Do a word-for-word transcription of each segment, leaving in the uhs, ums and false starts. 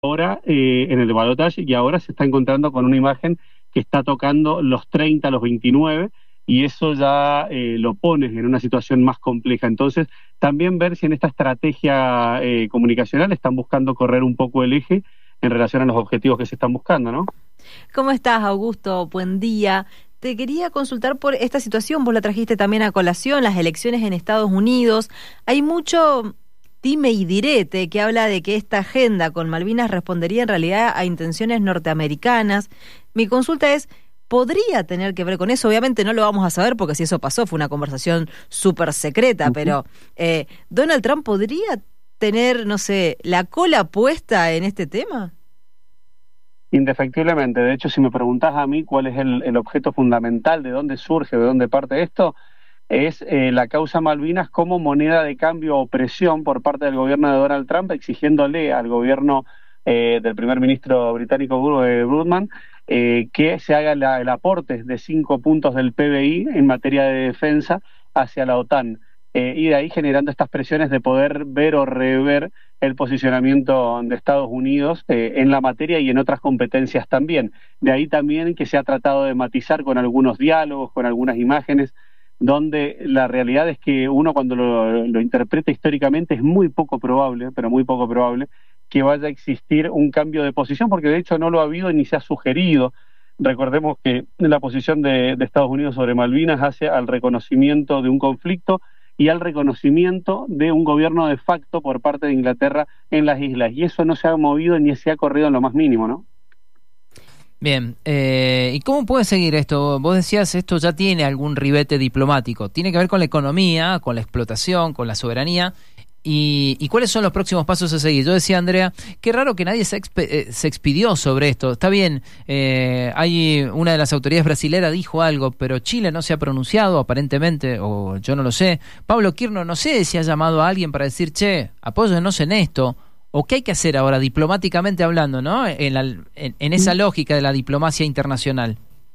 ahora eh, en el balotaje, y ahora se está encontrando con una imagen que está tocando los treinta, los veintinueve, y eso ya eh, lo pone en una situación más compleja. Entonces, también ver si en esta estrategia eh, comunicacional están buscando correr un poco el eje en relación a los objetivos que se están buscando, ¿no? ¿Cómo estás, Augusto? Buen día. Te quería consultar por esta situación, vos la trajiste también a colación, las elecciones en Estados Unidos. Hay mucho dime y direte que habla de que esta agenda con Malvinas respondería en realidad a intenciones norteamericanas. Mi consulta es, ¿podría tener que ver con eso? Obviamente no lo vamos a saber porque si eso pasó fue una conversación súper secreta, uh-huh. pero eh, ¿Donald Trump podría tener, no sé, la cola puesta en este tema? Indefectiblemente. De hecho, si me preguntás a mí cuál es el, el objeto fundamental, de dónde surge, de dónde parte esto, es eh, la causa Malvinas como moneda de cambio o presión por parte del gobierno de Donald Trump, exigiéndole al gobierno eh, del primer ministro británico eh, Broodman eh, que se haga la, el aporte de cinco puntos del P B I en materia de defensa hacia la OTAN. Eh, y de ahí generando estas presiones de poder ver o rever el posicionamiento de Estados Unidos eh, en la materia y en otras competencias también. De ahí también que se ha tratado de matizar con algunos diálogos, con algunas imágenes, donde la realidad es que uno cuando lo, lo interpreta históricamente es muy poco probable, pero muy poco probable, que vaya a existir un cambio de posición, porque de hecho no lo ha habido ni se ha sugerido. Recordemos que la posición de, de Estados Unidos sobre Malvinas hace al reconocimiento de un conflicto y al reconocimiento de un gobierno de facto por parte de Inglaterra en las islas. Y eso no se ha movido ni se ha corrido en lo más mínimo, ¿no? Bien, eh, ¿y cómo puede seguir esto? Vos decías, esto ya tiene algún ribete diplomático. Tiene que ver con la economía, con la explotación, con la soberanía. ¿Y, y cuáles son los próximos pasos a seguir? Yo decía, Andrea, qué raro que nadie se, exp- eh, se expidió sobre esto. Está bien, eh, hay una de las autoridades brasileras dijo algo, pero Chile no se ha pronunciado aparentemente, o yo no lo sé. Pablo Kirchner no sé si ha llamado a alguien para decir, che, apóyennos en esto. ¿O qué hay que hacer ahora, diplomáticamente hablando, ¿no? En, la, en, en esa lógica de la diplomacia internacional.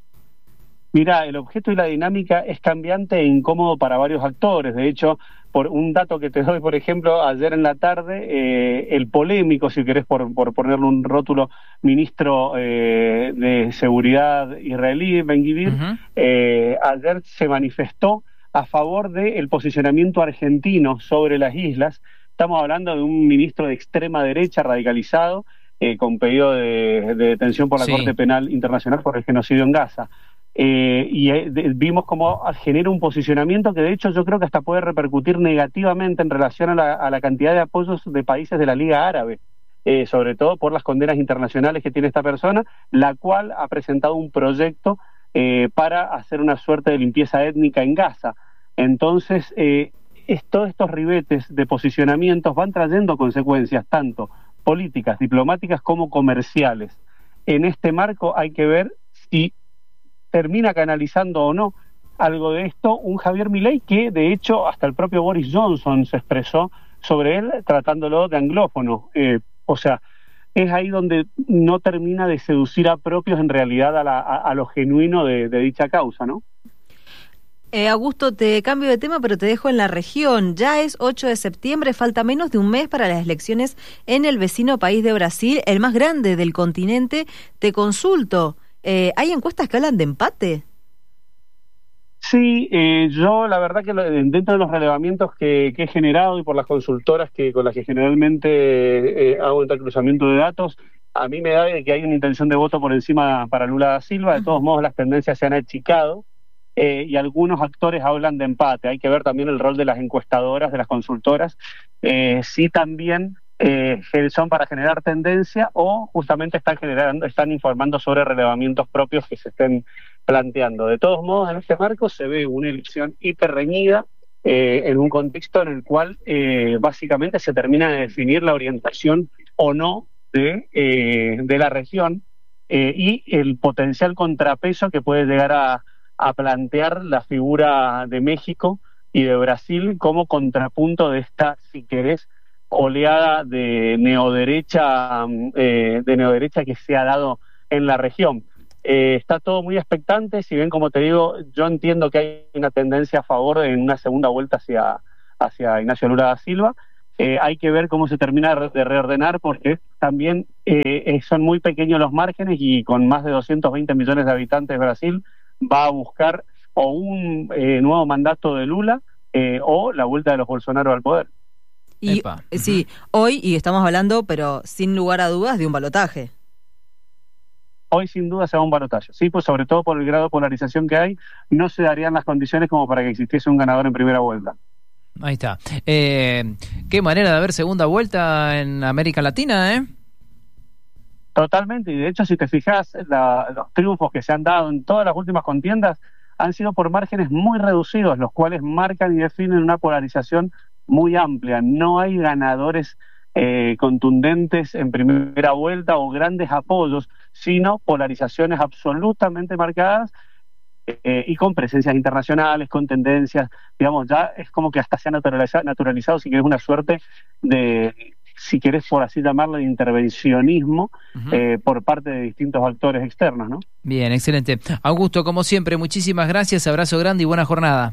Mira, el objeto y la dinámica es cambiante e incómodo para varios actores. De hecho, por un dato que te doy, por ejemplo, ayer en la tarde, eh, el polémico, si querés por, por ponerle un rótulo, ministro eh, de Seguridad israelí, Ben-Gvir, uh-huh. eh, ayer se manifestó a favor del posicionamiento argentino sobre las islas. Estamos hablando de un ministro de extrema derecha radicalizado, eh, con pedido de, de detención por la sí. Corte Penal Internacional por el genocidio en Gaza. Eh, y eh, de, vimos cómo genera un posicionamiento que de hecho yo creo que hasta puede repercutir negativamente en relación a la, a la cantidad de apoyos de países de la Liga Árabe, eh, sobre todo por las condenas internacionales que tiene esta persona, la cual ha presentado un proyecto eh, para hacer una suerte de limpieza étnica en Gaza. Entonces, eh, es, todos estos ribetes de posicionamientos van trayendo consecuencias tanto políticas, diplomáticas como comerciales. En este marco hay que ver si termina canalizando o no algo de esto un Javier Milei que de hecho hasta el propio Boris Johnson se expresó sobre él tratándolo de anglófono. Eh, o sea, es ahí donde no termina de seducir a propios en realidad a, la, a, a lo genuino de, de dicha causa, ¿no? Eh, Augusto, te cambio de tema, pero te dejo en la región. Ya es ocho de septiembre, falta menos de un mes para las elecciones en el vecino país de Brasil, el más grande del continente. Te consulto, Eh, ¿hay encuestas que hablan de empate? Sí, eh, yo la verdad que lo, dentro de los relevamientos que, que he generado y por las consultoras que con las que generalmente eh, hago intercruzamiento de datos, a mí me da de que hay una intención de voto por encima para Lula da Silva. De todos modos las tendencias se han achicado eh, y algunos actores hablan de empate. Hay que ver también el rol de las encuestadoras, de las consultoras. Eh, sí también Eh, son para generar tendencia o justamente están generando, están informando sobre relevamientos propios que se estén planteando. De todos modos, en este marco se ve una elección hiper reñida eh, en un contexto en el cual eh, básicamente se termina de definir la orientación o no de, eh, de la región eh, y el potencial contrapeso que puede llegar a, a plantear la figura de México y de Brasil como contrapunto de esta, si querés, oleada de neoderecha eh, de neoderecha que se ha dado en la región. Eh, está todo muy expectante, si bien, como te digo, yo entiendo que hay una tendencia a favor en una segunda vuelta hacia, hacia Ignacio Lula da Silva. eh, hay que ver cómo se termina de reordenar, porque también eh, son muy pequeños los márgenes, y con más de doscientos veinte millones de habitantes Brasil va a buscar o un eh, nuevo mandato de Lula eh, o la vuelta de los Bolsonaro al poder. Y Epa. sí, uh-huh. hoy, y estamos hablando, pero sin lugar a dudas, de un balotaje. Hoy sin duda se va a un balotaje, sí, pues sobre todo por el grado de polarización que hay, no se darían las condiciones como para que existiese un ganador en primera vuelta. Ahí está. Eh, qué manera de haber segunda vuelta en América Latina, ¿eh? Totalmente, y de hecho si te fijas, la, los triunfos que se han dado en todas las últimas contiendas han sido por márgenes muy reducidos, los cuales marcan y definen una polarización muy amplia. No hay ganadores eh, contundentes en primera vuelta o grandes apoyos, sino polarizaciones absolutamente marcadas eh, y con presencias internacionales, con tendencias, digamos, ya es como que hasta se ha naturalizado, naturalizado si querés, una suerte de, si querés por así llamarlo, de intervencionismo uh-huh. eh, por parte de distintos actores externos, ¿no? Bien, excelente. Augusto, como siempre, muchísimas gracias, abrazo grande y buena jornada.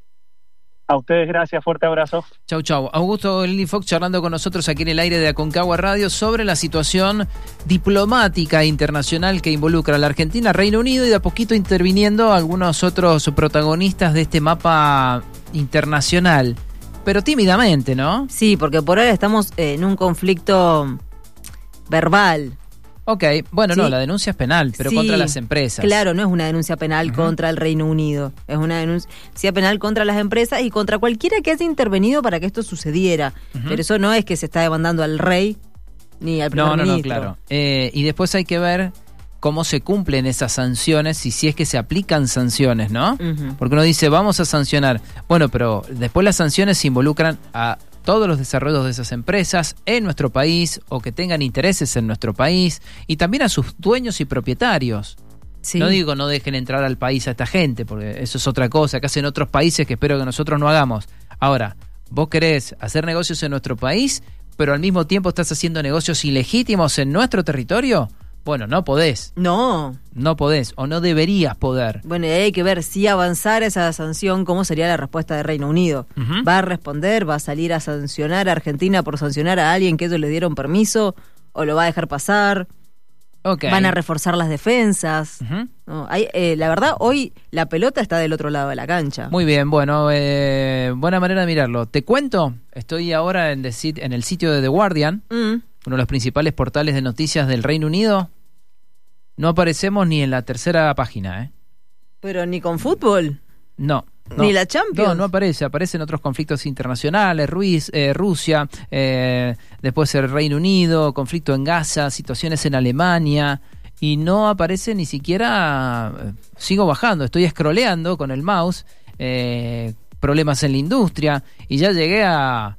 A ustedes gracias, fuerte abrazo. Chau, chau. Augusto Lili Fox charlando con nosotros aquí en el aire de Aconcagua Radio sobre la situación diplomática internacional que involucra a la Argentina, Reino Unido y de a poquito interviniendo algunos otros protagonistas de este mapa internacional, pero tímidamente, ¿no? Sí, porque por ahora estamos en un conflicto verbal. Ok, bueno, ¿sí? No, la denuncia es penal, pero sí, contra las empresas. Claro, no es una denuncia penal uh-huh. contra el Reino Unido, es una denuncia penal contra las empresas y contra cualquiera que haya intervenido para que esto sucediera. Uh-huh. Pero eso no es que se está demandando al rey ni al primer no, no, ministro. No, claro. Eh, y después hay que ver cómo se cumplen esas sanciones y si es que se aplican sanciones, ¿no? Uh-huh. Porque uno dice, vamos a sancionar. Bueno, pero después las sanciones involucran a todos los desarrollos de esas empresas en nuestro país o que tengan intereses en nuestro país y también a sus dueños y propietarios. Sí. No digo no dejen entrar al país a esta gente, porque eso es otra cosa que hacen otros países que espero que nosotros no hagamos. Ahora, vos querés hacer negocios en nuestro país, pero al mismo tiempo estás haciendo negocios ilegítimos en nuestro territorio. Bueno, no podés. No. No podés, o no deberías poder. Bueno, y hay que ver si avanzara esa sanción, cómo sería la respuesta de Reino Unido. Uh-huh. ¿Va a responder? ¿Va a salir a sancionar a Argentina por sancionar a alguien que ellos le dieron permiso? ¿O lo va a dejar pasar? Okay. ¿Van a reforzar las defensas? Uh-huh. No, hay, eh, la verdad, hoy la pelota está del otro lado de la cancha. Muy bien, bueno, eh, buena manera de mirarlo. Te cuento, estoy ahora en, the, en el sitio de The Guardian, mm. uno de los principales portales de noticias del Reino Unido. No aparecemos ni en la tercera página, ¿eh? ¿Pero ni con fútbol? No. no. ¿Ni la Champions? No, no aparece. Aparecen otros conflictos internacionales, Ruiz, eh, Rusia, eh, después el Reino Unido, conflicto en Gaza, situaciones en Alemania, y no aparece ni siquiera... Sigo bajando, estoy scrolleando con el mouse, eh, problemas en la industria, y ya llegué a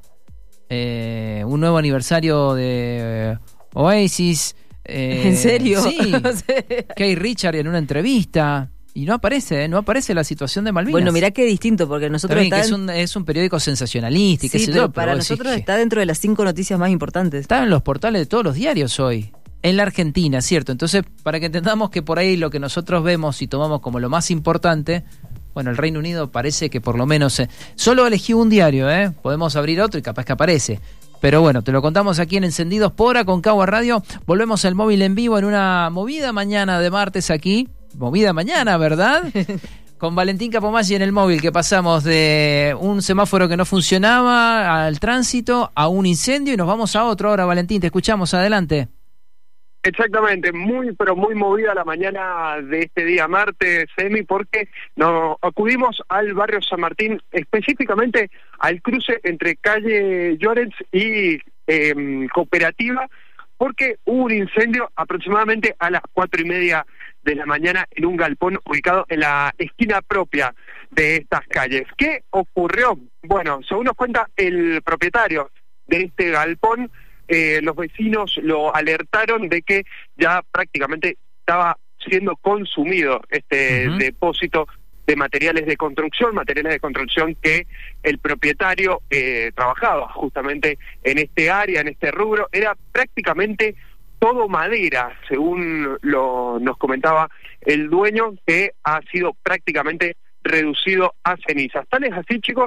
eh, un nuevo aniversario de eh, Oasis... Eh, ¿En serio? Sí, Kay Richard en una entrevista y no aparece, ¿eh? no aparece la situación de Malvinas. Bueno, mirá qué distinto, porque nosotros También, está que es, un, es un periódico sensacionalista y qué sí, sé pero yo, para pero nosotros decís, está dentro de las cinco noticias más importantes. Está en los portales de todos los diarios hoy, en la Argentina, ¿cierto? Entonces, para que entendamos que por ahí lo que nosotros vemos y tomamos como lo más importante, bueno, el Reino Unido parece que por lo menos... Eh, solo elegí un diario, ¿eh? Podemos abrir otro y capaz que aparece. Pero bueno, te lo contamos aquí en Encendidos por Aconcagua Radio. Volvemos al móvil en vivo en una movida mañana de martes aquí. Movida mañana, ¿verdad? Con Valentín Capomaggi en el móvil, que pasamos de un semáforo que no funcionaba al tránsito, a un incendio y nos vamos a otro. Ahora, Valentín, te escuchamos, adelante. Exactamente, muy pero muy movida la mañana de este día martes, Emi, porque nos acudimos al barrio San Martín, específicamente al cruce entre calle Llorens y eh, Cooperativa, porque hubo un incendio aproximadamente a las cuatro y media de la mañana en un galpón ubicado en la esquina propia de estas calles. ¿Qué ocurrió? Bueno, según nos cuenta el propietario de este galpón, Eh, los vecinos lo alertaron de que ya prácticamente estaba siendo consumido este uh-huh. depósito de materiales de construcción, materiales de construcción que el propietario eh, trabajaba justamente en este área, en este rubro. Era prácticamente todo madera, según lo nos comentaba el dueño, que ha sido prácticamente reducido a cenizas. Tal es así, chicos,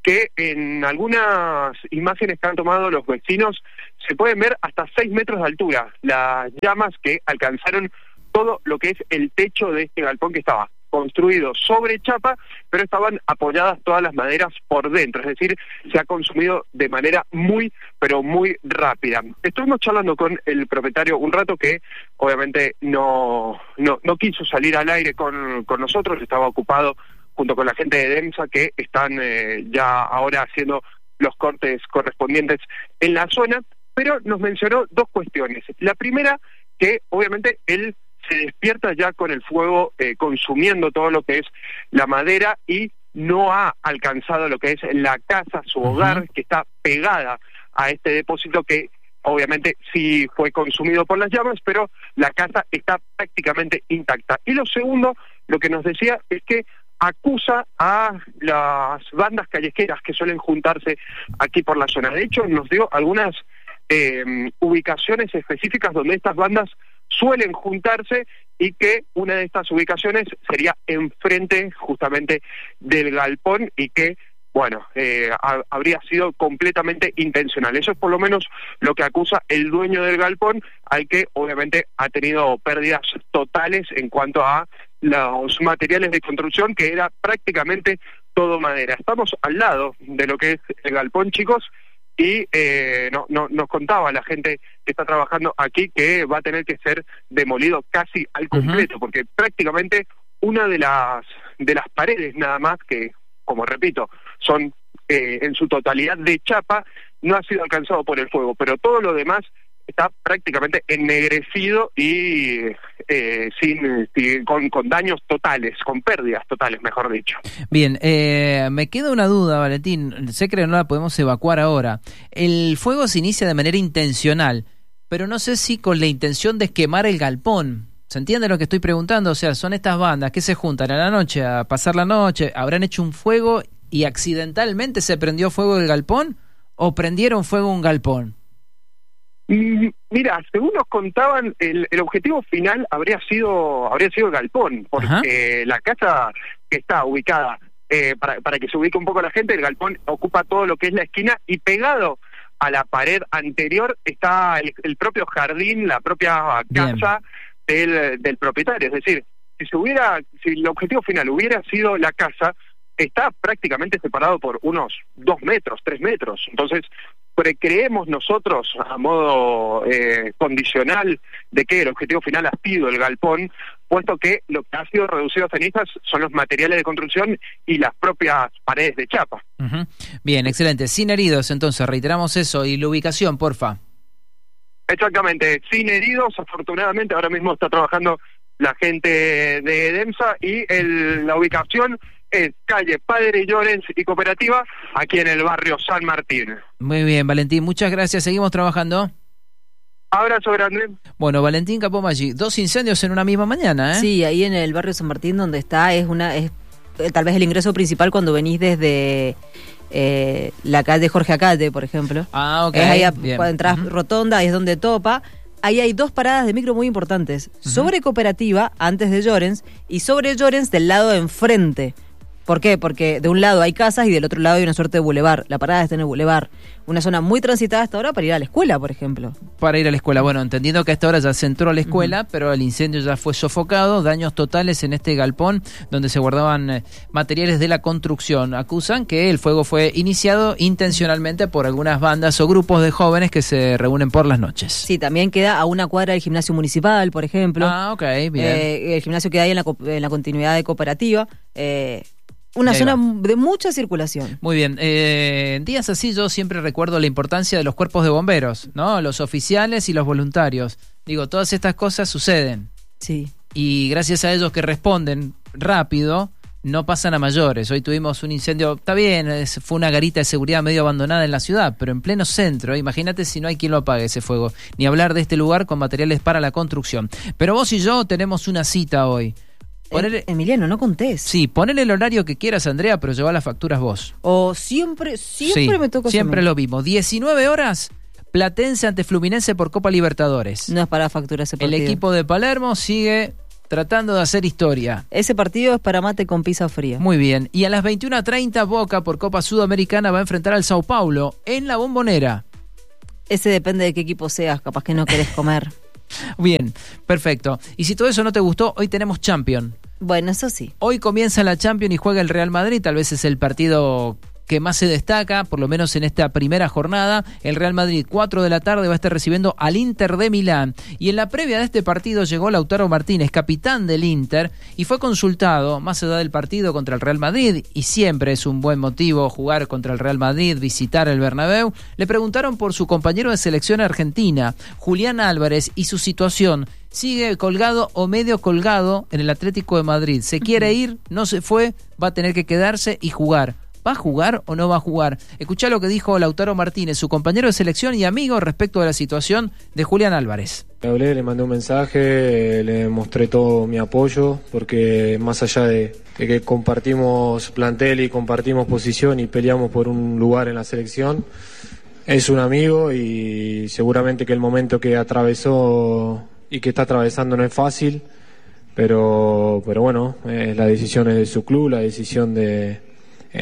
que en algunas imágenes que han tomado los vecinos se pueden ver hasta seis metros de altura las llamas que alcanzaron todo lo que es el techo de este galpón, que estaba construido sobre chapa, pero estaban apoyadas todas las maderas por dentro, es decir, se ha consumido de manera muy, pero muy rápida. Estuvimos charlando con el propietario un rato, que obviamente no, no, no quiso salir al aire con, con nosotros, estaba ocupado junto con la gente de DEMSA, que están eh, ya ahora haciendo los cortes correspondientes en la zona, pero nos mencionó dos cuestiones. La primera, que obviamente él se despierta ya con el fuego eh, consumiendo todo lo que es la madera y no ha alcanzado lo que es la casa, su hogar, uh-huh. que está pegada a este depósito, que obviamente sí fue consumido por las llamas, pero la casa está prácticamente intacta. Y lo segundo, lo que nos decía es que acusa a las bandas callejeras que suelen juntarse aquí por la zona. De hecho, nos dio algunas eh, ubicaciones específicas donde estas bandas suelen juntarse, y que una de estas ubicaciones sería enfrente justamente del galpón, y que, bueno, eh, ha, habría sido completamente intencional. Eso es por lo menos lo que acusa el dueño del galpón, al que obviamente ha tenido pérdidas totales en cuanto a los materiales de construcción, que era prácticamente todo madera. Estamos al lado de lo que es el galpón, chicos, y eh, no, no, nos contaba la gente que está trabajando aquí que va a tener que ser demolido casi al completo, uh-huh. porque prácticamente una de las de las paredes nada más, que, como repito, son eh, en su totalidad de chapa, no ha sido alcanzado por el fuego, pero todo lo demás está prácticamente ennegrecido y eh, sin, sin con, con daños totales, con pérdidas totales, mejor dicho. Bien, eh, me queda una duda, Valentín, sé que no la podemos evacuar ahora. El fuego se inicia de manera intencional, pero no sé si con la intención de quemar el galpón. ¿Se entiende lo que estoy preguntando? O sea, son estas bandas que se juntan a la noche a pasar la noche, ¿habrán hecho un fuego y accidentalmente se prendió fuego el galpón o prendieron fuego un galpón? Mira, según nos contaban, el, el objetivo final habría sido habría sido el galpón, porque Ajá. la casa que está ubicada, eh, para, para que se ubique un poco la gente, el galpón ocupa todo lo que es la esquina, y pegado a la pared anterior está el, el propio jardín, la propia casa del, del propietario. Es decir, si se hubiera, si el objetivo final hubiera sido la casa, está prácticamente separado por unos dos metros, tres metros. Entonces, creemos nosotros, a modo eh, condicional, de que el objetivo final ha sido el galpón, puesto que lo que ha sido reducido a cenizas son los materiales de construcción y las propias paredes de chapa. Uh-huh. Bien, excelente. Sin heridos, entonces, reiteramos eso. Y la ubicación, porfa. Exactamente, sin heridos. Afortunadamente, ahora mismo está trabajando la gente de DEMSA, y el, la ubicación es calle Padre Llorens y Cooperativa, aquí en el barrio San Martín. Muy bien, Valentín, muchas gracias. Seguimos trabajando. Abrazo grande. Bueno, Valentín Capomaggi, dos incendios en una misma mañana, ¿eh? Sí, ahí en el barrio San Martín, donde está, es una es tal vez el ingreso principal cuando venís desde eh, la calle Jorge Acate, por ejemplo. Ah, ok. Es ahí, bien. Cuando entras uh-huh. rotonda, ahí es donde topa. Ahí hay dos paradas de micro muy importantes. Uh-huh. Sobre Cooperativa, antes de Llorens, y sobre Llorens del lado de enfrente. ¿Por qué? Porque de un lado hay casas y del otro lado hay una suerte de bulevar. La parada está en el bulevar. Una zona muy transitada hasta ahora para ir a la escuela, por ejemplo. Para ir a la escuela. Bueno, entendiendo que a esta hora ya se entró a la escuela, uh-huh. pero el incendio ya fue sofocado. Daños totales en este galpón donde se guardaban eh, materiales de la construcción. Acusan que el fuego fue iniciado intencionalmente por algunas bandas o grupos de jóvenes que se reúnen por las noches. Sí, también queda a una cuadra del gimnasio municipal, por ejemplo. Ah, ok, bien. Eh, el gimnasio queda ahí en la, en la continuidad de Cooperativa. Eh... Una zona va. de mucha circulación. Muy bien. Eh, en días así yo siempre recuerdo la importancia de los cuerpos de bomberos, ¿no? Los oficiales y los voluntarios. Digo, todas estas cosas suceden. Sí. Y gracias a ellos que responden rápido, no pasan a mayores. Hoy tuvimos un incendio, está bien, es, fue una garita de seguridad medio abandonada en la ciudad, pero en pleno centro. Imagínate si no hay quien lo apague ese fuego. Ni hablar de este lugar con materiales para la construcción. Pero vos y yo tenemos una cita hoy. Ponele, Emiliano, no contés. Sí, ponele el horario que quieras, Andrea, pero lleva las facturas vos. O siempre, siempre sí, me toca. Siempre lo mismo. diecinueve horas, Platense ante Fluminense por Copa Libertadores. No es para facturas ese partido. El equipo de Palermo sigue tratando de hacer historia. Ese partido es para mate con pizza fría. Muy bien. Y a las veintiuna treinta Boca por Copa Sudamericana va a enfrentar al Sao Paulo en la Bombonera. Ese depende de qué equipo seas, capaz que no querés comer. Bien, perfecto. Y si todo eso no te gustó, hoy tenemos Champions. Bueno, eso sí. Hoy comienza la Champions y juega el Real Madrid, tal vez es el partido que más se destaca, por lo menos en esta primera jornada. El Real Madrid, cuatro de la tarde, va a estar recibiendo al Inter de Milán. Y en la previa de este partido llegó Lautaro Martínez, capitán del Inter, y fue consultado, más allá del partido contra el Real Madrid, y siempre es un buen motivo jugar contra el Real Madrid, visitar el Bernabéu. Le preguntaron por su compañero de selección argentina, Julián Álvarez, y su situación. Sigue colgado o medio colgado en el Atlético de Madrid. Se quiere ir, no se fue, va a tener que quedarse y jugar. ¿Va a jugar o no va a jugar? Escuchá lo que dijo Lautaro Martínez, su compañero de selección y amigo, respecto de la situación de Julián Álvarez. Le hablé, le mandé un mensaje, le mostré todo mi apoyo, porque más allá de, de que compartimos plantel y compartimos posición y peleamos por un lugar en la selección, es un amigo y seguramente que el momento que atravesó y que está atravesando no es fácil, pero, pero bueno, eh, la decisión es de su club, la decisión de...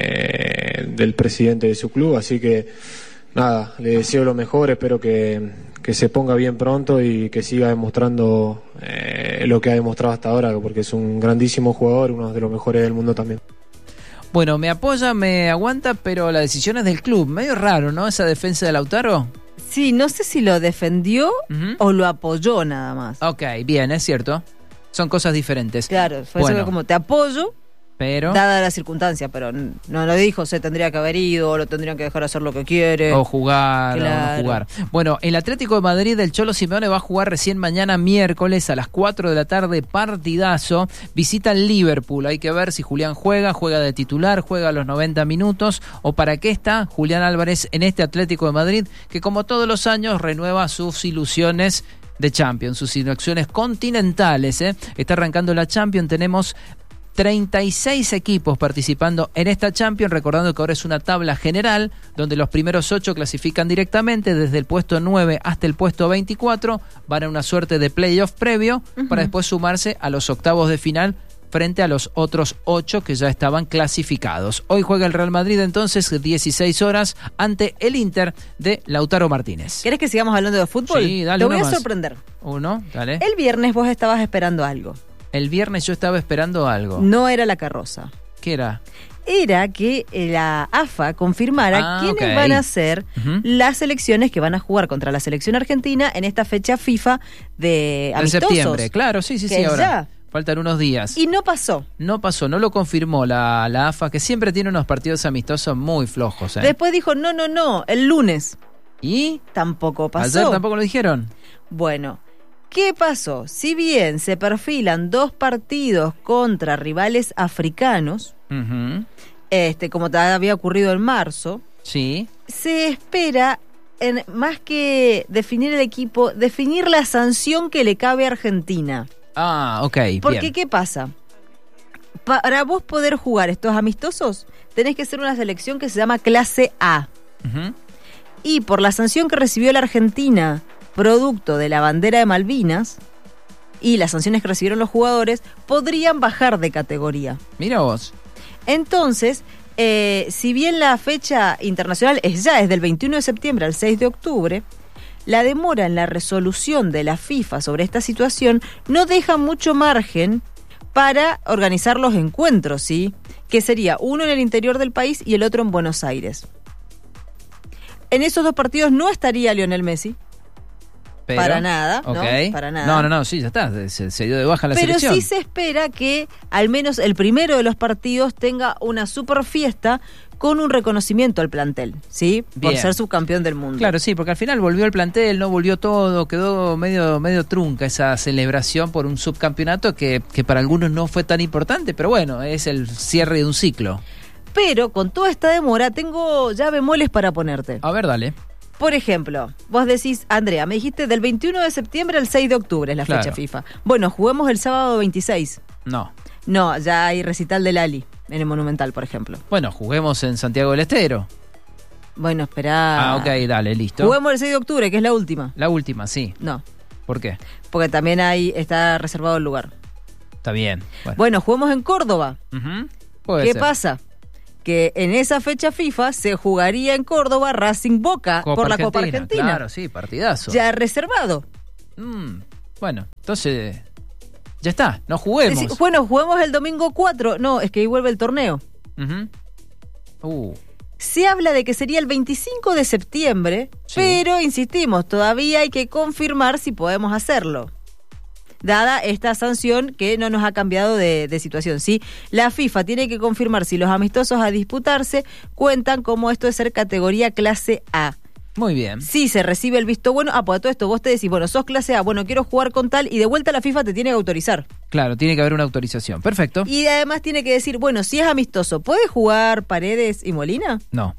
Eh, del presidente de su club, así que nada, le deseo lo mejor, espero que, que se ponga bien pronto y que siga demostrando eh, lo que ha demostrado hasta ahora, porque es un grandísimo jugador, uno de los mejores del mundo también. Bueno, me apoya, me aguanta, pero la decisión es del club. Medio raro, ¿no? Esa defensa de Lautaro. Sí, no sé si lo defendió Uh-huh. o lo apoyó nada más. Ok, bien, es cierto. Son cosas diferentes. Claro, fue Bueno. eso como te apoyo, Pero... dada la circunstancia, pero no lo dijo, se tendría que haber ido, lo tendrían que dejar hacer lo que quiere. O jugar, Claro. o no jugar. Bueno, el Atlético de Madrid del Cholo Simeone va a jugar recién mañana miércoles a las cuatro de la tarde, partidazo. Visita el Liverpool. Hay que ver si Julián juega, juega de titular, juega a los noventa minutos, o para qué está Julián Álvarez en este Atlético de Madrid, que como todos los años renueva sus ilusiones de Champions, sus ilusiones continentales. ¿eh? Está arrancando la Champions, tenemos treinta y seis equipos participando en esta Champions, recordando que ahora es una tabla general donde los primeros ocho clasifican directamente desde el puesto nueve hasta el puesto veinticuatro, van a una suerte de playoff previo uh-huh. para después sumarse a los octavos de final frente a los otros ocho que ya estaban clasificados. Hoy juega el Real Madrid entonces dieciséis horas ante el Inter de Lautaro Martínez. ¿Querés que sigamos hablando de fútbol? Sí, dale. Te voy a más. sorprender. Uno, dale. El viernes vos estabas esperando algo. El viernes yo estaba esperando algo. No era la carroza. ¿Qué era? Era que la A F A confirmara ah, quiénes okay. van a ser uh-huh. las selecciones que van a jugar contra la selección argentina en esta fecha FIFA de amistosos. De septiembre, claro, sí, sí, que sí, ahora. Ya. Faltan unos días. Y no pasó. No pasó, no lo confirmó la, la A F A, que siempre tiene unos partidos amistosos muy flojos. ¿eh? Después dijo, no, no, no, el lunes. ¿Y? Tampoco pasó. ¿Ayer tampoco lo dijeron? Bueno, ¿qué pasó? Si bien se perfilan dos partidos contra rivales africanos, Uh-huh. este, como te había ocurrido en marzo, Sí. se espera, en, más que definir el equipo, definir la sanción que le cabe a Argentina. Ah, ok, Porque, bien. ¿qué pasa? Para vos poder jugar estos amistosos, tenés que ser una selección que se llama clase A. Uh-huh. Y por la sanción que recibió la Argentina, producto de la bandera de Malvinas, y las sanciones que recibieron los jugadores, podrían bajar de categoría. Mira vos. Entonces, eh, si bien la fecha internacional es ya, es del veintiuno de septiembre al seis de octubre, la demora en la resolución de la FIFA sobre esta situación no deja mucho margen para organizar los encuentros, ¿sí? Que sería uno en el interior del país y el otro en Buenos Aires. En esos dos partidos no estaría Lionel Messi. Pero, para nada, okay. ¿no? Para nada. No, no, no, sí, ya está, se, se dio de baja la Pero selección. sí se espera que al menos el primero de los partidos tenga una super fiesta con un reconocimiento al plantel, ¿sí? Por Bien. ser subcampeón del mundo. Claro, sí, porque al final volvió el plantel, no volvió todo, quedó medio medio trunca esa celebración por un subcampeonato que, que para algunos no fue tan importante, pero bueno, es el cierre de un ciclo. Pero con toda esta demora tengo ya bemoles para ponerte. A ver, dale. Por ejemplo, vos decís, Andrea, me dijiste del veintiuno de septiembre al seis de octubre es la Claro. fecha FIFA. Bueno, juguemos el sábado veintiséis. No. No, ya hay recital del Ali en el Monumental, por ejemplo. Bueno, juguemos en Santiago del Estero. Bueno, esperá. Ah, ok, dale, listo. Juguemos el seis de octubre, que es la última. La última, sí. No, ¿Por qué? porque también ahí está reservado el lugar. Está bien. Bueno, bueno juguemos en Córdoba. Uh-huh. ¿Qué ser. pasa? Que en esa fecha FIFA se jugaría en Córdoba Racing Boca Copa por la Argentina, Copa Argentina. Claro, sí, partidazo. Ya reservado. Mm, bueno, entonces ya está, no juguemos. Es, bueno, juguemos el domingo cuatro. No, es que ahí vuelve el torneo. Uh-huh. Uh. Se habla de que sería el veinticinco de septiembre, sí. Pero insistimos, todavía hay que confirmar si podemos hacerlo. Dada esta sanción que no nos ha cambiado de, de situación, ¿sí? La FIFA tiene que confirmar si los amistosos a disputarse cuentan como esto de ser categoría clase A. Muy bien. Si se recibe el visto bueno, ah, pues a todo esto vos te decís, bueno, sos clase A, bueno, quiero jugar con tal, y de vuelta la FIFA te tiene que autorizar. Claro, tiene que haber una autorización. Perfecto. Y además tiene que decir, bueno, si es amistoso, ¿puede jugar Paredes y Molina? No.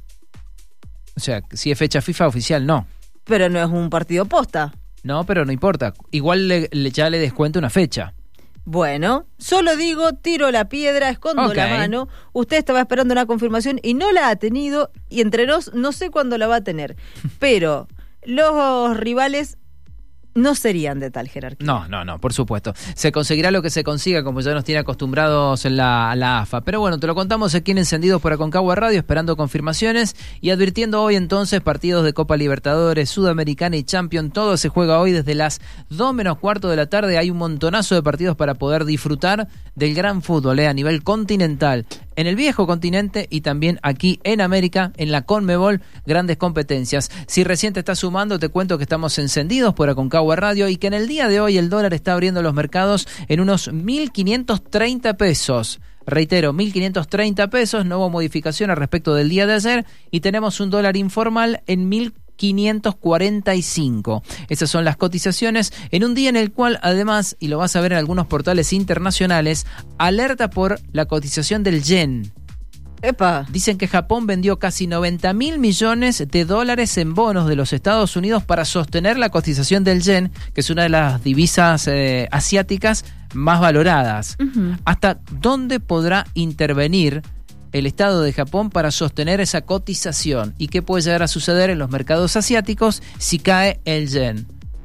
O sea, si es fecha FIFA oficial, no. Pero no es un partido posta. No, pero no importa. Igual le, le, ya le descuento una fecha. Bueno, solo digo, tiro la piedra, escondo okay. la mano. Usted estaba esperando una confirmación y no la ha tenido, y entre nos no sé cuándo la va a tener. Pero los rivales no serían de tal jerarquía. No, no, no, por supuesto. Se conseguirá lo que se consiga, como ya nos tiene acostumbrados en la, la A F A. Pero bueno, te lo contamos aquí en Encendidos por Aconcagua Radio, esperando confirmaciones y advirtiendo hoy entonces partidos de Copa Libertadores, Sudamericana y Champions. Todo se juega hoy desde las dos menos cuarto de la tarde. Hay un montonazo de partidos para poder disfrutar del gran fútbol eh, a nivel continental. En el viejo continente y también aquí en América, en la Conmebol, grandes competencias. Si recién te estás sumando, te cuento que estamos encendidos por Aconcagua Radio y que en el día de hoy el dólar está abriendo los mercados en unos mil quinientos treinta pesos. Reitero, mil quinientos treinta pesos, no hubo modificación al respecto del día de ayer y tenemos un dólar informal en mil quinientos cuarenta y cinco. Esas son las cotizaciones en un día en el cual además, y lo vas a ver en algunos portales internacionales, alerta por la cotización del yen. Epa. Dicen que Japón vendió casi noventa mil millones de dólares en bonos de los Estados Unidos para sostener la cotización del yen, que es una de las divisas eh, asiáticas más valoradas. Uh-huh. ¿Hasta dónde podrá intervenir el Estado de Japón para sostener esa cotización? ¿Y qué puede llegar a suceder en los mercados asiáticos si cae el yen?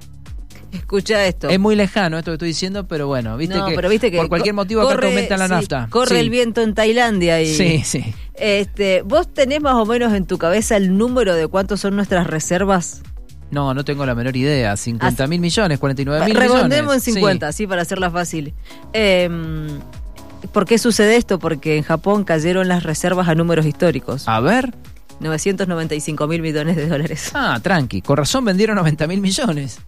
Escucha esto. Es muy lejano esto que estoy diciendo, pero bueno, viste, no, que, pero viste que por cualquier motivo corre, acá te aumenta la sí, nafta. Corre sí. el viento en Tailandia y sí, sí. Este, ¿vos tenés más o menos en tu cabeza el número de cuántos son nuestras reservas? No, no tengo la menor idea. cincuenta mil millones, cuarenta y nueve mil millones. Redondemos en cincuenta, sí, sí para hacerla fácil. Eh, ¿Por qué sucede esto? Porque en Japón cayeron las reservas a números históricos. A ver. novecientos noventa y cinco mil millones de dólares. Ah, tranqui. Con razón vendieron noventa mil millones.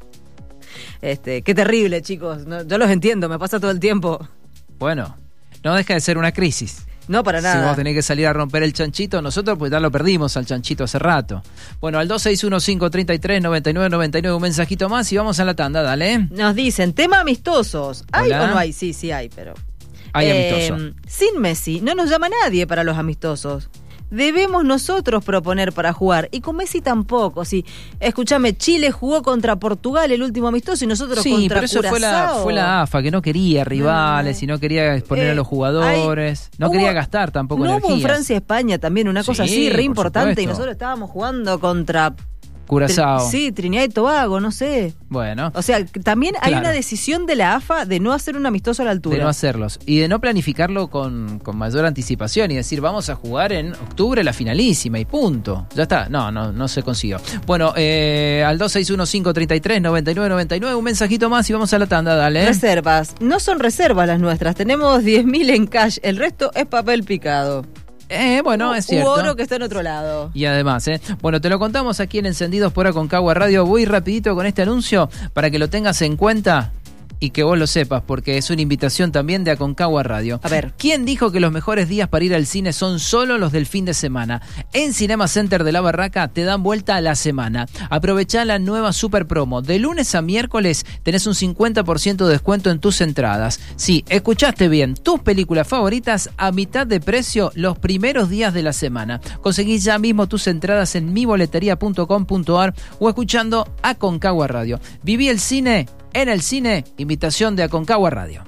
Este, qué terrible, chicos. No, yo los entiendo, me pasa todo el tiempo. Bueno, no deja de ser una crisis. No, para nada. Si vos tenés que salir a romper el chanchito, nosotros pues ya lo perdimos al chanchito hace rato. Bueno, al dos seis uno cinco tres tres nueve nueve nueve nueve un mensajito más y vamos a la tanda, dale. Nos dicen, tema amistosos. ¿Hay Hola. o no hay? Sí, sí hay, pero... Hay eh, amistoso. Sin Messi, no nos llama nadie para los amistosos. Debemos nosotros proponer para jugar. Y con Messi tampoco. Sí, escúchame, Chile jugó contra Portugal el último amistoso y nosotros sí, contra pero eso Curazao. fue la, fue la A F A, que no quería rivales no. y no quería exponer eh, a los jugadores. Hay, no hubo, quería gastar tampoco no energías. No hubo en Francia-España también una cosa sí, así, re importante. supuesto. Y nosotros estábamos jugando contra... Curazao. Sí, Trinidad y Tobago, no sé. Bueno. O sea, también hay claro. una decisión de la A F A de no hacer un amistoso a la altura. De no hacerlos. Y de no planificarlo con, con mayor anticipación y decir, vamos a jugar en octubre la finalísima y punto. Ya está. No, no, no se consiguió. Bueno, eh, al dos seis uno cinco tres tres nueve nueve nueve nueve un mensajito más y vamos a la tanda, dale. Reservas. No son reservas las nuestras. Tenemos diez mil en cash. El resto es papel picado. Eh, bueno, es cierto. U oro que está en otro lado. Y además, eh, bueno, te lo contamos aquí en Encendidos por Aconcagua Radio. Voy rapidito con este anuncio para que lo tengas en cuenta y que vos lo sepas, porque es una invitación también de Aconcagua Radio. A ver. ¿Quién dijo que los mejores días para ir al cine son solo los del fin de semana? En Cinema Center de La Barraca te dan vuelta a la semana. Aprovechá la nueva super promo. De lunes a miércoles tenés un cincuenta por ciento de descuento en tus entradas. Sí, escuchaste bien. Tus películas favoritas a mitad de precio los primeros días de la semana. Conseguí ya mismo tus entradas en mi boletería punto com punto a r o escuchando Aconcagua Radio. Viví el cine en el cine, invitación de Aconcagua Radio.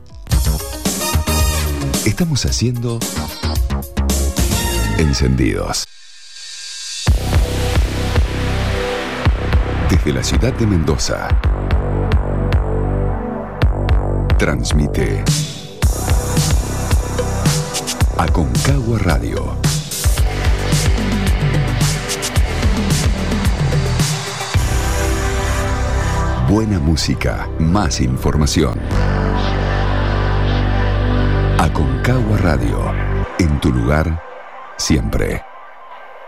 Estamos haciendo Encendidos. Desde la ciudad de Mendoza. Transmite Aconcagua Radio. Buena música, más información. Aconcagua Radio, en tu lugar, siempre.